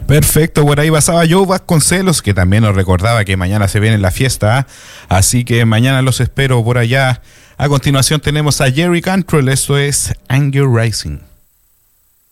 Perfecto, por ahí pasaba Joe Vasconcelos, que también nos recordaba que mañana se viene la fiesta, así que mañana los espero por allá. A continuación tenemos a Jerry Cantrell, esto es Anger Rising.